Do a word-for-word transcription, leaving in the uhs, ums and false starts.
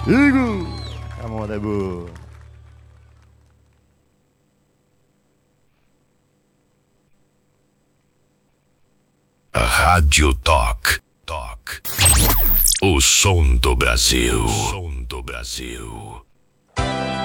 Igor! A moda é boa. Rádio Talk. Talk. O som do Brasil. O som do Brasil.